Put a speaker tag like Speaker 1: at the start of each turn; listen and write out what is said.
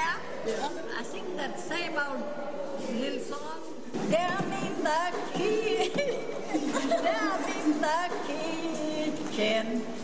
Speaker 1: Yeah.
Speaker 2: Yeah.
Speaker 1: I sing that same old little song.
Speaker 2: Down in the kitchen, down in the kitchen.